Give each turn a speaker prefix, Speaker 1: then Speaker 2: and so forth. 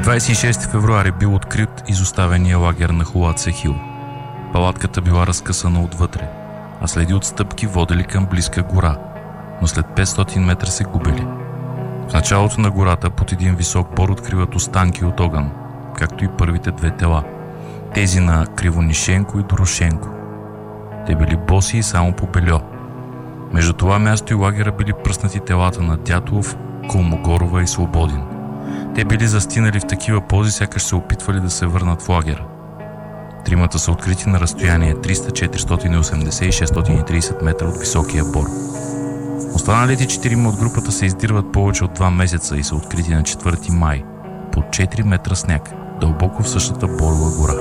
Speaker 1: 26 февруари бил открит изоставения лагер на Холатсе Хил. Палатката била разкъсана отвътре, а следи от стъпки водели към близка гора, но след 500 метра се губили. В началото на гората под един висок бор откриват останки от огън, както и първите две тела, тези на Кривонишенко и Дорошенко. Те били боси и само по бельо. Между това място и лагера били пръснати телата на Дятлов, Колмогорова и Свободин. Те били застинали в такива пози, сякаш се опитвали да се върнат в лагера. Тримата са открити на разстояние 300, 480 и 630 метра от високия бор. Останалите 4 от групата се издирват повече от 2 месеца и са открити на 4 май, под 4 метра сняг, дълбоко в същата борова гора.